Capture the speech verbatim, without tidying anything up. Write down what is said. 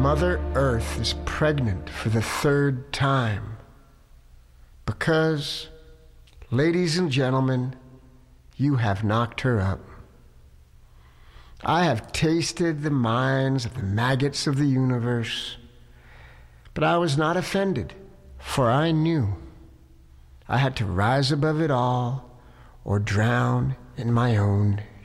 Mother Earth is pregnant for the third time. Because, ladies and gentlemen, you have knocked her up. I have tasted the minds of the maggots of the universe, but I was not offended, for I knew I had to rise above it all or drown in my own